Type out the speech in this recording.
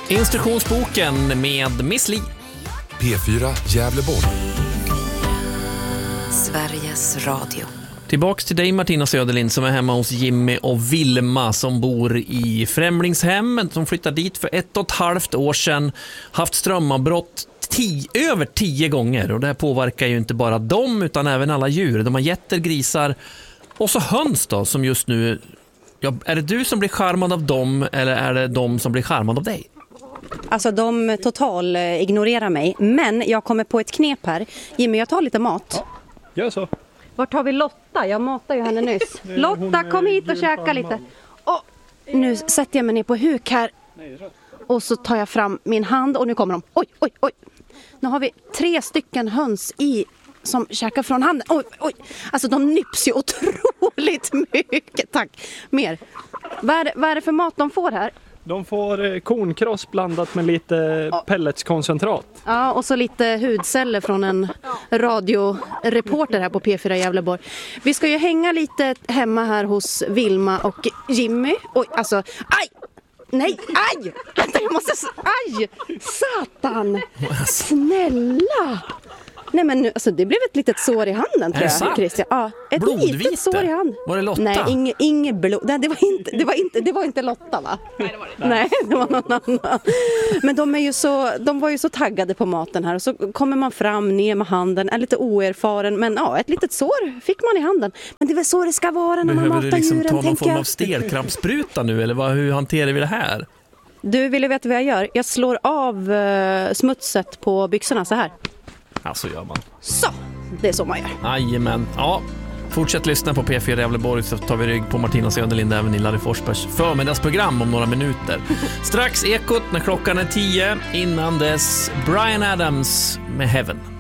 Instruktionsboken med Miss Li. P4 Gävleborg. Sveriges Radio. Tillbaks till dig Martina Söderlind som är hemma hos Jimmy och Vilma som bor i Främlingshem. Som flyttade dit för 1,5 år sedan. Haft strömavbrott över 10 gånger. Och det här påverkar ju inte bara dem utan även alla djur. De har getter, grisar och så höns då som just nu... Ja, är det du som blir charmad av dem eller är det de som blir charmad av dig? Alltså de total ignorerar mig. Men jag kommer på ett knep här. Jimmy, jag tar lite mat. Ja, gör så. Vart har vi Lotta? Jag matade ju henne nyss. Lotta, kom hit och käka lite. Och nu sätter jag mig ner på huk här. Och så tar jag fram min hand och nu kommer de. Oj, oj, oj. Nu har vi 3 stycken höns i som käkar från handen. Oj, oj. Alltså de nyps ju otroligt mycket. Tack. Mer. Vad är det för mat de får här? De får kornkross blandat med lite pelletskoncentrat. Ja, och så lite hudceller från en radioreporter här på P4 Gävleborg. Vi ska ju hänga lite hemma här hos Vilma och Jimmy. Oj, alltså, aj! Nej, aj! Vänta, jag måste... Aj! Satan! Snälla! Nej men nu, alltså det blev ett litet sår i handen tror jag, Christian. Ja, ett litet sår i handen. Var det Lotta? Nej, inget blod. Nej, det var inte Lotta va? Nej, det var det inte. Nej, det var någon annan. Men de var ju så taggade på maten här och så kommer man fram ner med handen, är lite oerfaren men ja, ett litet sår fick man i handen. Men det är väl så det ska vara när man matar djuren, tänker jag. Behöver du ta någon form av stelkrampsspruta nu eller hur hanterar vi det här? Du vill veta vad jag gör? Jag slår av smutset på byxorna så här. Ja, så gör man. Så, det är så man gör. Jajamän. Ja, fortsätt lyssna på P4 Gävleborg så tar vi rygg på Martina Söderlind även i Larry Forsbergs förmiddagsprogram om några minuter. Strax Ekot när klockan är 10. Innan dess Bryan Adams med Heaven.